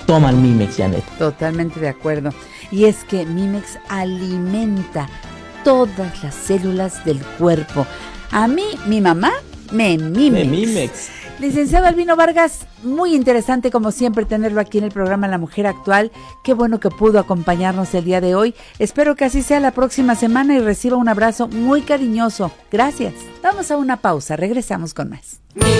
toman Mimex, Janet. Totalmente de acuerdo. Y es que Mimex alimenta todas las células del cuerpo. A mí, mi mamá, me Mimex. Licenciado Albino Vargas, muy interesante como siempre tenerlo aquí en el programa La Mujer Actual. Qué bueno que pudo acompañarnos el día de hoy. Espero que así sea la próxima semana y reciba un abrazo muy cariñoso. Gracias. Vamos a una pausa, regresamos con más.